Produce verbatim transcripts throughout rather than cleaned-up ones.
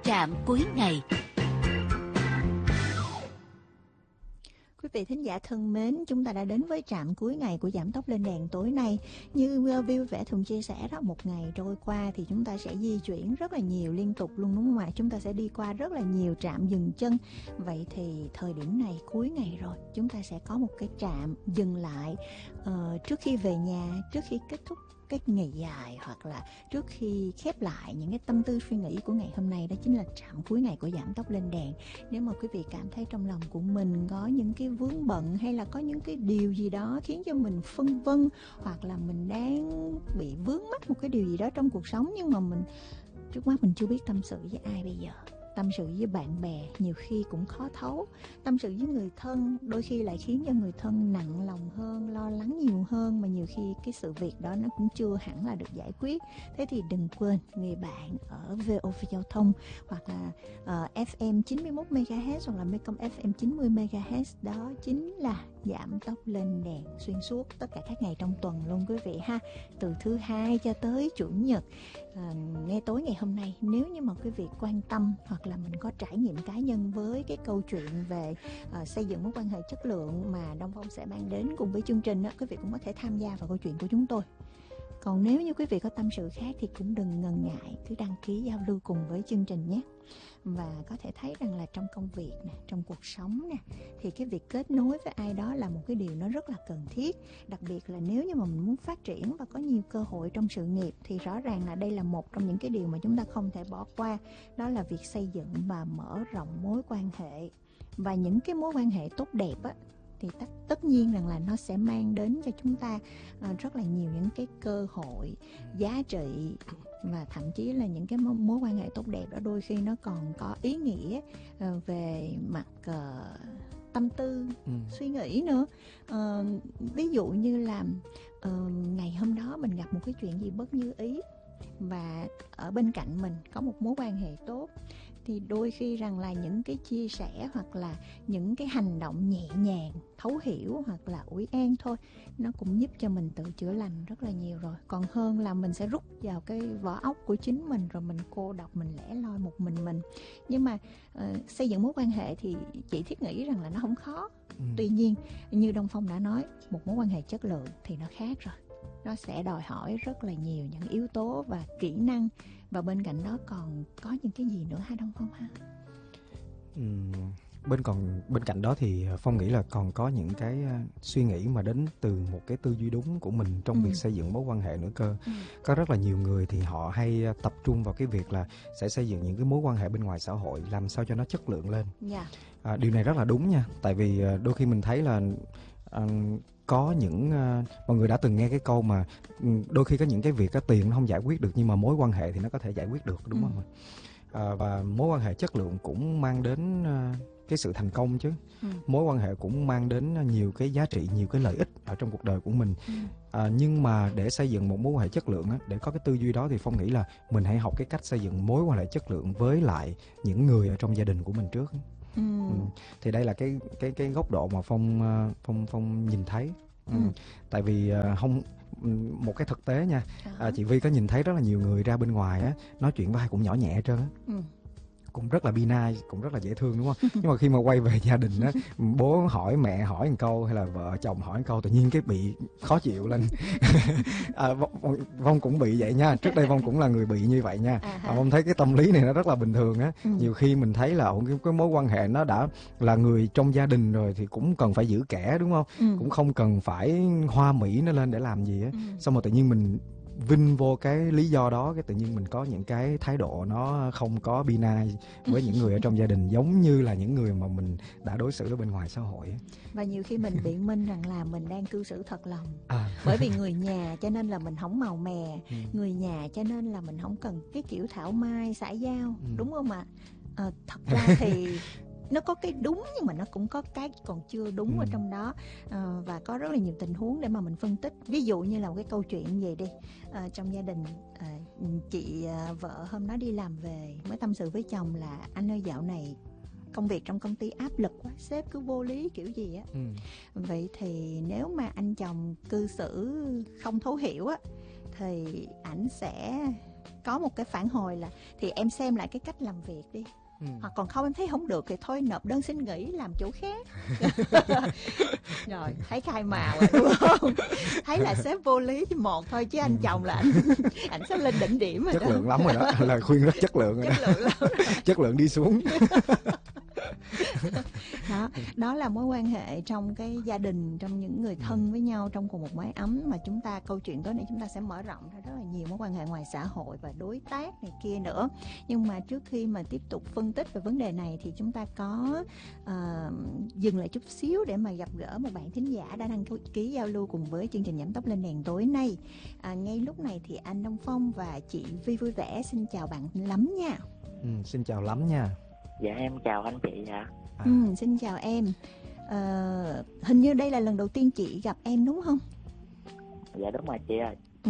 Trạm cuối ngày. Quý vị thính giả thân mến, chúng ta đã đến với trạm cuối ngày của Giảm Tốc Lên Đèn tối nay. Như vui vẻ thường chia sẻ đó, một ngày trôi qua thì chúng ta sẽ di chuyển rất là nhiều liên tục luôn, đúng không ạ? Chúng ta sẽ đi qua rất là nhiều trạm dừng chân. Vậy thì thời điểm này cuối ngày rồi, chúng ta sẽ có một cái trạm dừng lại uh, trước khi về nhà, trước khi kết thúc cái ngày dài, hoặc là trước khi khép lại những cái tâm tư suy nghĩ của ngày hôm nay. Đó chính là trạm cuối ngày của Giảm Tốc Lên Đèn. Nếu mà quý vị cảm thấy trong lòng của mình có những cái vướng bận, hay là có những cái điều gì đó khiến cho mình phân vân, hoặc là mình đang bị vướng mắc một cái điều gì đó trong cuộc sống, nhưng mà mình trước mắt mình chưa biết tâm sự với ai bây giờ. Tâm sự với bạn bè nhiều khi cũng khó thấu. Tâm sự với người thân đôi khi lại khiến cho người thân nặng lòng hơn, lo lắng nhiều hơn, mà nhiều khi cái sự việc đó nó cũng chưa hẳn là được giải quyết. Thế thì đừng quên người bạn ở vê o vê Giao thông, hoặc là uh, ép em chín mươi mốt mê ga héc, hoặc là Mekong ép em chín mươi mê ga héc. Đó chính là Giảm Tốc Lên Đèn xuyên suốt tất cả các ngày trong tuần luôn quý vị ha. Từ thứ hai cho tới chủ nhật. À, nghe tối ngày hôm nay, nếu như mà quý vị quan tâm, hoặc là mình có trải nghiệm cá nhân với cái câu chuyện về uh, xây dựng mối quan hệ chất lượng mà Đông Phong sẽ mang đến cùng với chương trình đó, quý vị cũng có thể tham gia vào câu chuyện của chúng tôi. Còn nếu như quý vị có tâm sự khác thì cũng đừng ngần ngại, cứ đăng ký giao lưu cùng với chương trình nhé. Và có thể thấy rằng là trong công việc nè, trong cuộc sống nè, thì cái việc kết nối với ai đó là một cái điều nó rất là cần thiết. Đặc biệt là nếu như mà mình muốn phát triển và có nhiều cơ hội trong sự nghiệp, thì rõ ràng là đây là một trong những cái điều mà chúng ta không thể bỏ qua. Đó là việc xây dựng và mở rộng mối quan hệ. Và những cái mối quan hệ tốt đẹp á, thì tất, tất nhiên rằng là nó sẽ mang đến cho chúng ta uh, rất là nhiều những cái cơ hội, giá trị, và thậm chí là những cái mối quan hệ tốt đẹp đó đôi khi nó còn có ý nghĩa uh, về mặt uh, tâm tư, ừ. suy nghĩ nữa. Uh, ví dụ như là uh, ngày hôm đó mình gặp một cái chuyện gì bất như ý, và ở bên cạnh mình có một mối quan hệ tốt, thì đôi khi rằng là những cái chia sẻ hoặc là những cái hành động nhẹ nhàng, thấu hiểu hoặc là ủi an thôi, nó cũng giúp cho mình tự chữa lành rất là nhiều rồi. Còn hơn là mình sẽ rút vào cái vỏ óc của chính mình, rồi mình cô độc, mình lẻ loi một mình mình. Nhưng mà uh, xây dựng mối quan hệ thì chị thiết nghĩ rằng là nó không khó. ừ. Tuy nhiên như Đông Phong đã nói, một mối quan hệ chất lượng thì nó khác rồi. Nó sẽ đòi hỏi rất là nhiều những yếu tố và kỹ năng. Và bên cạnh đó còn có những cái gì nữa ha Đông Phong ha? Ừ, bên còn bên cạnh đó thì Phong nghĩ là còn có những cái suy nghĩ mà đến từ một cái tư duy đúng của mình trong ừ. việc xây dựng mối quan hệ nữa cơ. Ừ. Có rất là nhiều người thì họ hay tập trung vào cái việc là sẽ xây dựng những cái mối quan hệ bên ngoài xã hội, làm sao cho nó chất lượng lên. Yeah. À, điều này rất là đúng nha, tại vì đôi khi mình thấy là à, có những uh, mọi người đã từng nghe cái câu mà um, đôi khi có những cái việc cái tiền nó không giải quyết được, nhưng mà mối quan hệ thì nó có thể giải quyết được, đúng ừ. không? Uh, và mối quan hệ chất lượng cũng mang đến uh, cái sự thành công chứ. ừ. Mối quan hệ cũng mang đến nhiều cái giá trị, nhiều cái lợi ích ở trong cuộc đời của mình. ừ. uh, nhưng mà để xây dựng một mối quan hệ chất lượng á, để có cái tư duy đó thì Phong nghĩ là mình hãy học cái cách xây dựng mối quan hệ chất lượng với lại những người ở trong gia đình của mình trước. Ừ. Ừ. Thì đây là cái cái cái góc độ mà Phong Phong Phong nhìn thấy. Ừ. Ừ. Tại vì uh, không một cái thực tế nha, uh-huh. uh, chị Vi có nhìn thấy rất là nhiều người ra bên ngoài á, nói chuyện với ai cũng nhỏ nhẹ hết trơn á. Ừ. Cũng rất là be nice, cũng rất là dễ thương, đúng không? Nhưng mà khi mà quay về gia đình á, bố hỏi, mẹ hỏi một câu, hay là vợ chồng hỏi một câu, tự nhiên cái bị khó chịu lên. à, Vong cũng bị vậy nha. Trước đây Vong cũng là người bị như vậy nha. À, Vong thấy cái tâm lý này nó rất là bình thường á. Ừ. Nhiều khi mình thấy là cái, cái mối quan hệ nó đã là người trong gia đình rồi thì cũng cần phải giữ kẽ, đúng không? Ừ. Cũng không cần phải hoa mỹ nó lên để làm gì á. Ừ. Xong rồi tự nhiên mình vinh vô cái lý do đó, cái tự nhiên mình có những cái thái độ nó không có be nice với những người ở trong gia đình, giống như là những người mà mình đã đối xử ở bên ngoài xã hội. Và nhiều khi mình biện minh rằng là mình đang cư xử thật lòng. À. Bởi vì người nhà cho nên là mình không màu mè. ừ. Người nhà cho nên là mình không cần cái kiểu thảo mai xã giao. ừ. Đúng không ạ? À, thật ra thì nó có cái đúng, nhưng mà nó cũng có cái còn chưa đúng ừ. ở trong đó. À, và có rất là nhiều tình huống để mà mình phân tích. Ví dụ như là một cái câu chuyện gì đi, à, trong gia đình, à, chị à, vợ hôm đó đi làm về mới tâm sự với chồng là anh ơi, dạo này công việc trong công ty áp lực quá, sếp cứ vô lý kiểu gì á. ừ. Vậy thì nếu mà anh chồng cư xử không thấu hiểu á, thì ảnh sẽ có một cái phản hồi là thì em xem lại cái cách làm việc đi. Ừ. Hoặc còn không em thấy không được thì thôi nộp đơn xin nghỉ làm chỗ khác. Rồi thấy khai màu rồi đúng không? Thấy là sếp vô lý chỉ một thôi, chứ anh chồng là anh anh sắp lên đỉnh điểm rồi. Chất đó. lượng lắm rồi đó, lời khuyên rất chất lượng rồi chất đó. lượng lắm rồi. Chất lượng đi xuống. Đó, đó là mối quan hệ trong cái gia đình, trong những người thân với nhau trong cùng một mái ấm, mà chúng ta câu chuyện tối nay chúng ta sẽ mở rộng ra rất là nhiều mối quan hệ ngoài xã hội và đối tác này kia nữa. Nhưng mà trước khi mà tiếp tục phân tích về vấn đề này thì chúng ta có uh, dừng lại chút xíu để mà gặp gỡ một bạn thính giả đã đăng ký giao lưu cùng với chương trình Giảm Tốc Lên Đèn tối nay. À, ngay lúc này thì anh Đông Phong và chị Vi vui vẻ xin chào bạn Lắm nha. Ừ, xin chào Lắm nha. Dạ em chào anh chị ạ. À. Ừ, xin chào em. À, hình như đây là lần đầu tiên chị gặp em đúng không? Dạ đúng rồi chị ơi. Ừ.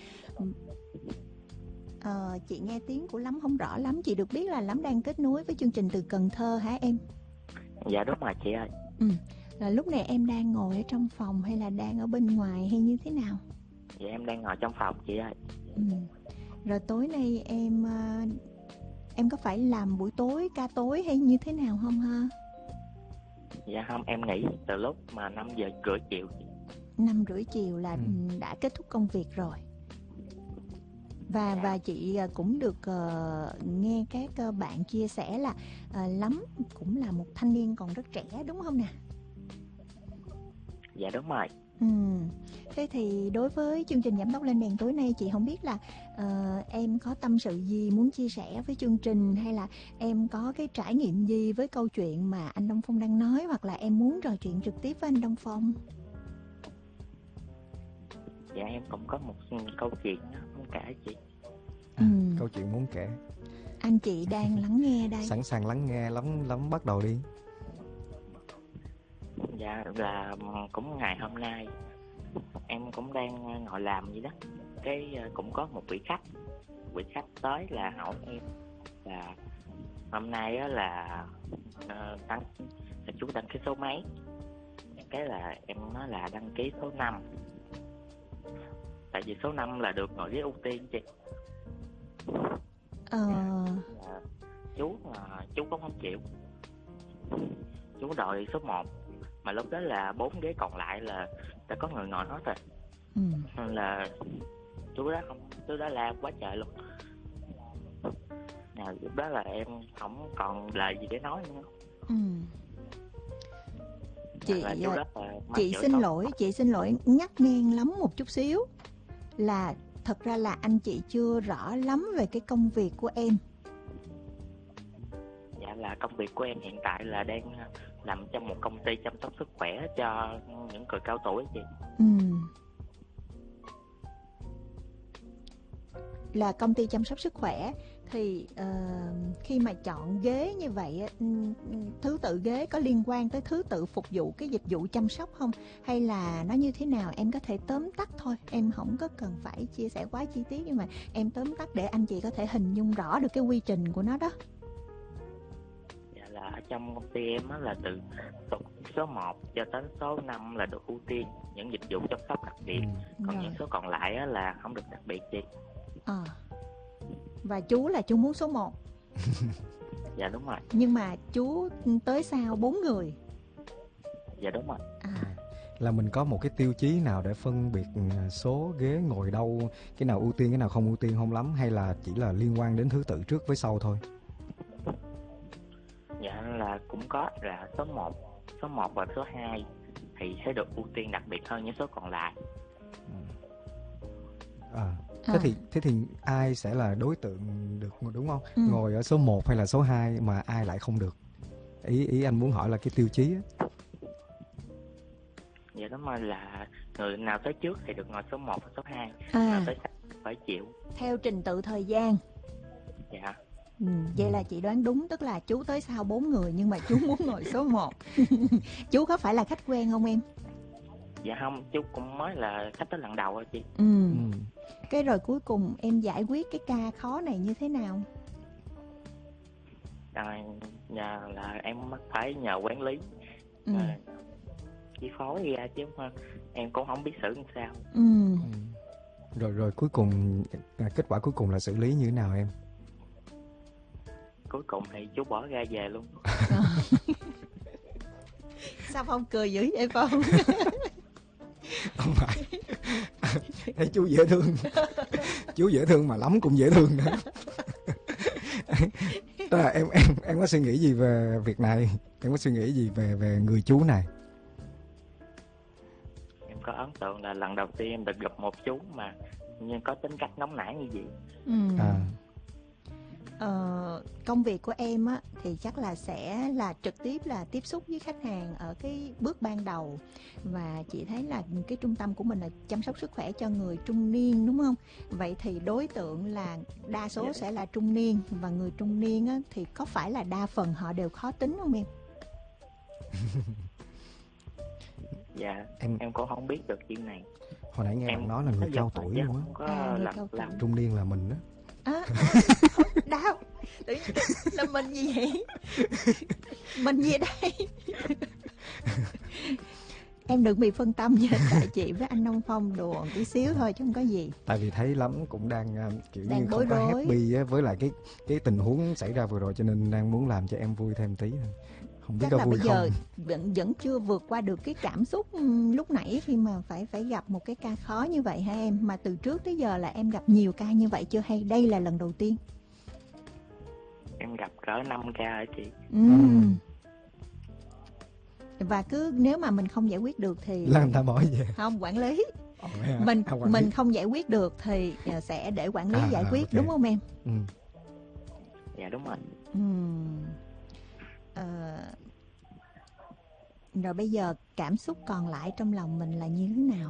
À, chị nghe tiếng của Lắm không rõ lắm. Chị được biết là Lắm đang kết nối với chương trình từ Cần Thơ hả em? Dạ đúng rồi chị ơi. Ừ. Là lúc này em đang ngồi ở trong phòng hay là đang ở bên ngoài hay như thế nào? Dạ em đang ngồi trong phòng chị ơi. Ừ. Rồi tối nay em em có phải làm buổi tối, ca tối hay như thế nào không ha? Dạ không, em nghỉ từ lúc mà năm giờ rưỡi chiều. Năm rưỡi chiều là ừ. đã kết thúc công việc rồi. Và dạ. và chị cũng được uh, nghe các uh, bạn chia sẻ là uh, Lắm cũng là một thanh niên còn rất trẻ đúng không nè? Dạ đúng rồi. Ừ. Thế thì đối với chương trình Giảm Tốc Lên Đèn tối nay, chị không biết là uh, em có tâm sự gì muốn chia sẻ với chương trình, hay là em có cái trải nghiệm gì với câu chuyện mà anh Đông Phong đang nói, hoặc là em muốn trò chuyện trực tiếp với anh Đông Phong? Dạ em cũng có một câu chuyện muốn kể chị. À, ừ. Câu chuyện muốn kể. Anh chị đang lắng nghe đây. Sẵn sàng lắng nghe. Lắm lắm bắt đầu đi. Dạ là cũng ngày hôm nay em cũng đang ngồi làm vậy đó, cái cũng có một vị khách vị khách tới là hỏi em là hôm nay á là uh, đăng là chú đăng ký số mấy, cái là em nói là đăng ký số năm, tại vì số năm là được ngồi ghế ưu tiên chị. Ờ... Là chú mà chú cũng không chịu, chú đòi số một, mà lúc đó là bốn ghế còn lại là đã có người ngồi hết rồi. Ừ. Nên là chú đó không, chú đó la quá trời luôn. Nào, lúc đó là em không còn lời gì để nói nữa. Ừ. Chị chị xin tốt. lỗi, chị xin lỗi nhắc ngang Lắm một chút xíu, là thật ra là anh chị chưa rõ lắm về cái công việc của em. Dạ là công việc của em hiện tại là đang làm trong một công ty chăm sóc sức khỏe cho những người cao tuổi chị. Ừ. Là công ty chăm sóc sức khỏe thì uh, khi mà chọn ghế như vậy, thứ tự ghế có liên quan tới thứ tự phục vụ cái dịch vụ chăm sóc không? Hay là nó như thế nào? Em có thể tóm tắt thôi, em không có cần phải chia sẻ quá chi tiết, nhưng mà em tóm tắt để anh chị có thể hình dung rõ được cái quy trình của nó đó. Là ở trong công ty em á là từ số một cho đến số năm là được ưu tiên những dịch vụ chăm sóc đặc biệt, ừ. còn rồi. Những số còn lại á là không được đặc biệt gì. À. Và chú là chú muốn số một. Dạ đúng rồi. Nhưng mà chú tới sau bốn người. Dạ đúng rồi. À. Là mình có một cái tiêu chí nào để phân biệt số ghế ngồi đâu, cái nào ưu tiên cái nào không ưu tiên không Lắm, hay là chỉ là liên quan đến thứ tự trước với sau thôi? Dạ là cũng có, là số một, số một và số hai thì sẽ được ưu tiên đặc biệt hơn những số còn lại. À, thế à. thì thế thì ai sẽ là đối tượng được đúng không? Ừ. Ngồi ở số một hay là số hai mà ai lại không được? Ý ý anh muốn hỏi là cái tiêu chí á. Dạ đúng rồi, là người nào tới trước thì được ngồi số một và số hai, à. nào tới sau phải chịu. Theo trình tự thời gian. Dạ. Ừ, vậy là chị đoán đúng, tức là chú tới sau bốn người nhưng mà chú muốn ngồi số một. Chú có phải là khách quen không em? Dạ không, chú cũng mới là khách tới lần đầu thôi chị. Ừ. ừ. Cái rồi cuối cùng em giải quyết cái ca khó này như thế nào? À, nhà là em phải nhờ quản lý ừ. à, chi phối ra chứ em cũng không biết xử làm sao. Ừ. Rồi rồi cuối cùng à, kết quả cuối cùng là xử lý như thế nào em? Cuối cùng thì chú bỏ ra về luôn. Sao Phong cười dữ vậy Phong? Không phải. Thấy chú dễ thương. Chú dễ thương mà lắm cũng dễ thương nữa. Tức là em em em có suy nghĩ gì về việc này? Em có suy nghĩ gì về về người chú này? Em có ấn tượng là lần đầu tiên em được gặp một chú mà nhưng có tính cách nóng nảy như vậy. Ừ. À, Ờ, công việc của em á thì chắc là sẽ là trực tiếp là tiếp xúc với khách hàng ở cái bước ban đầu, và chị thấy là cái trung tâm của mình là chăm sóc sức khỏe cho người trung niên đúng không? Vậy thì đối tượng là đa số sẽ là trung niên, và người trung niên á thì có phải là đa phần họ đều khó tính không em? Dạ em em cũng không biết được chuyện này. hồi nãy nghe Em bạn nói là người nói cao dần tuổi chứ luôn á. không có À, người làm cao tuổi. làm Trung niên là mình đó. À, đau. Tự nhiên là mình gì vậy? Mình gì đây? Em đừng bị phân tâm nha, tại chị với anh Nông Phong đùa một tí xíu thôi chứ không có gì. Tại vì thấy lắm cũng đang à, kiểu Đang như bối không có rối. happy á, với lại cái cái tình huống xảy ra vừa rồi, cho nên đang muốn làm cho em vui thêm tí thôi. Không biết Chắc có là vui bây giờ không? vẫn vẫn chưa vượt qua được cái cảm xúc ừm, lúc nãy khi mà phải phải gặp một cái ca khó như vậy hả em? Mà từ trước tới giờ là em gặp nhiều ca như vậy chưa, hay đây là lần đầu tiên? Em gặp cỡ năm ca ở chị. Ừm. Và cứ nếu mà mình không giải quyết được thì Là người ta bỏ về. không quản lý, Ồ, vậy hả? mình À, quản mình lý. không giải quyết được thì à, sẽ để quản lý À, giải à, quyết ok. đúng không em? Ừ. Dạ đúng rồi. Ừm. Ờ, Rồi bây giờ cảm xúc còn lại trong lòng mình là như thế nào?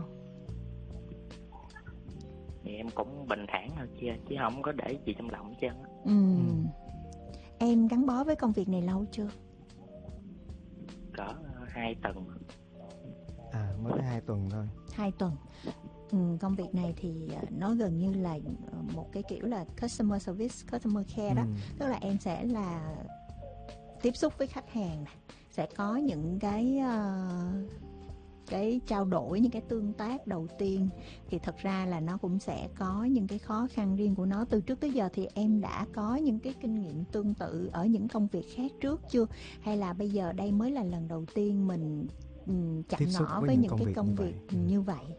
Thì em cũng bình thản thôi chứ chứ không có để gì trong lòng hết trơn á. Ừm. Em gắn bó với công việc này lâu chưa? Cỡ ờ, hai tuần. À, mới có hai tuần thôi. Hai tuần. Ừ, công việc này thì à, nó gần như là ờ, một cái kiểu là customer service, customer care đó. Ừ. Tức là em sẽ là tiếp xúc với khách hàng nè, sẽ có những cái ờ, cái trao đổi, những cái tương tác đầu tiên, thì thật ra là nó cũng sẽ có những cái khó khăn riêng của nó. Từ trước tới giờ thì em đã có những cái kinh nghiệm tương tự ở những công việc khác trước chưa, hay là bây giờ đây mới là lần đầu tiên mình ừm, chạm Tiếp xúc ngõ với với những những công cái việc công như việc vậy. Ừ. như vậy?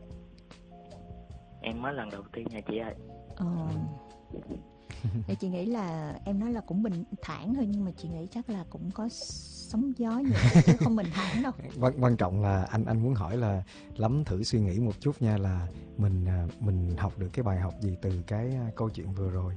Em mới lần đầu tiên nha chị ơi. Ờ. Thì chị nghĩ là em nói là cũng bình thản thôi, nhưng mà chị nghĩ chắc là cũng có sóng gió nhiều chứ không bình thản đâu. Quan, quan trọng là anh anh muốn hỏi là lắm thử suy nghĩ một chút nha, là mình à, mình học được cái bài học gì từ cái à, câu chuyện vừa rồi.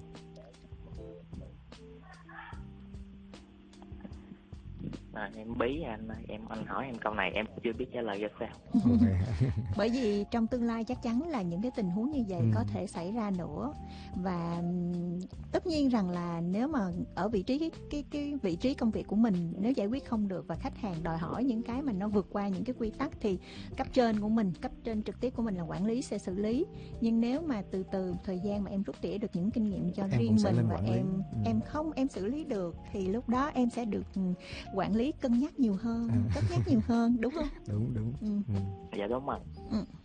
À, em bí anh ơi, em anh hỏi em câu này em chưa biết trả lời ra sao. Ồ, vậy hả? Bởi vì trong tương lai chắc chắn là những cái tình huống như vậy Ừ. có thể xảy ra nữa, và ừm, tất nhiên rằng là nếu mà ở vị trí cái, cái cái vị trí công việc của mình, nếu giải quyết không được và khách hàng đòi hỏi những cái mà nó vượt qua những cái quy tắc, thì cấp trên của mình, cấp trên trực tiếp của mình là quản lý sẽ xử lý. Nhưng nếu mà từ từ thời gian mà em rút tỉa được những kinh nghiệm cho Em cũng riêng sẽ mình lên và quản lý. em Ừ. em không em xử lý được, thì lúc đó em sẽ được ừ, quản lý cân nhắc nhiều hơn, À. cân nhắc nhiều hơn, đúng không? Đúng đúng. Ừ. Ừ. Dạ đúng rồi. Ừ.